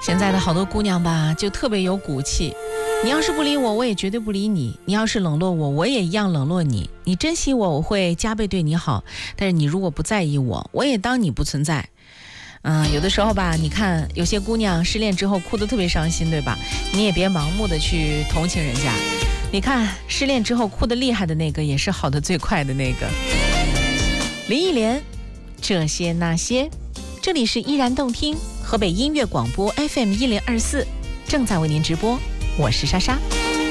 现在的好多姑娘吧，就特别有骨气。你要是不理我，我也绝对不理你；你要是冷落我，我也一样冷落你。你珍惜我，我会加倍对你好；但是你如果不在意我，我也当你不存在。有的时候吧，你看有些姑娘失恋之后哭得特别伤心，对吧？你也别盲目的去同情人家。你看失恋之后哭得厉害的那个，也是好得最快的那个。林忆莲，这些那些。这里是依然动听河北音乐广播 FM 1024，正在为您直播，我是莎莎。